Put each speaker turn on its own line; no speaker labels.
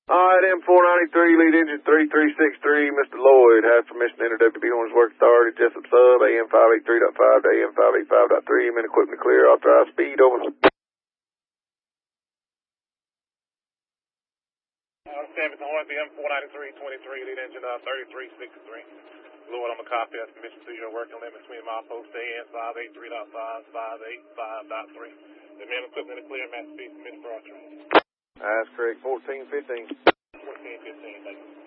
All right, M493, lead engine 3363, Mr. Lloyd has permission to enter WB Horns Work Authority, Jessup Sub, AM 583.5 to AM 585.3, and equipment clear, authorized speed, over.
Sam, Mr. Hornsby, M49323, lead engine 3363. Lloyd, I'm a copy of permission to your working limit between milepost AM 583.5, 585.3. The man equipment is clear, master speed permitted for our train.
That's correct, 1415.
1415, thank you.